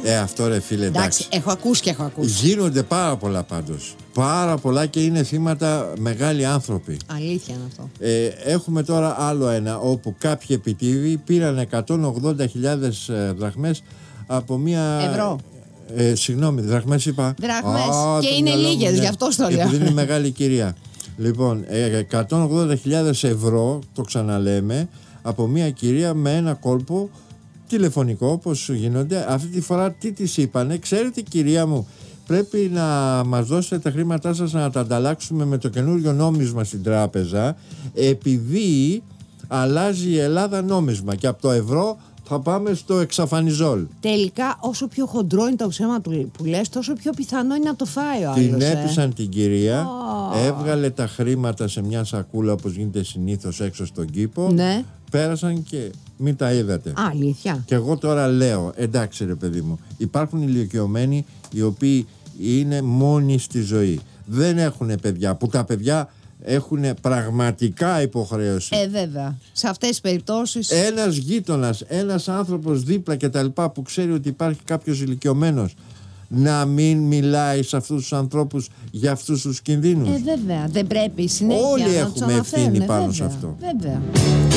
Αυτό ρε φίλε, εντάξει. Έχω ακούσει. Γίνονται πάρα πολλά πάντως. Πάρα πολλά και είναι θύματα μεγάλοι άνθρωποι. Αλήθεια είναι αυτό. Έχουμε τώρα άλλο ένα όπου κάποιοι επιτίβοι πήραν 180.000 δραχμές από μια... Ευρώ. Συγγνώμη, δραχμές είπα. Δραχμές. Και είναι λίγες, γι' αυτό στο λέω. Επειδή είναι μεγάλη κυρία. Λοιπόν, 180.000 ευρώ, το ξαναλέμε, από μια κυρία με ένα κόλπο τηλεφωνικό, όπως γίνονται. Αυτή τη φορά τι της είπανε? Ξέρετε, κυρία μου, πρέπει να μας δώσετε τα χρήματά σας να τα ανταλλάξουμε με το καινούριο νόμισμα στην τράπεζα, επειδή αλλάζει η Ελλάδα νόμισμα και από το ευρώ θα πάμε στο εξαφανιζόλ. Τελικά, όσο πιο χοντρό είναι το ψέμα που λες, τόσο πιο πιθανό είναι να το φάει ο άλλος. Την έπεισαν την κυρία, έβγαλε τα χρήματα σε μια σακούλα όπως γίνεται συνήθως έξω στον κήπο. Ναι. Πέρασαν και μην τα είδατε. Αλήθεια. Και εγώ τώρα λέω, εντάξει ρε παιδί μου, υπάρχουν ηλικιωμένοι οι οποίοι είναι μόνοι στη ζωή. Δεν έχουν παιδιά, που τα παιδιά έχουν πραγματικά υποχρέωση. Βέβαια. Σε αυτές τις περιπτώσεις. Ένας γείτονας, ένας άνθρωπος δίπλα και τα λοιπά που ξέρει ότι υπάρχει κάποιος ηλικιωμένος, να μην μιλάει σε αυτούς τους ανθρώπους για αυτούς τους κινδύνους. Βέβαια. Δεν πρέπει συνέχεια όλοι να έχουμε ευθύνη πάνω σε αυτό. Βέβαια.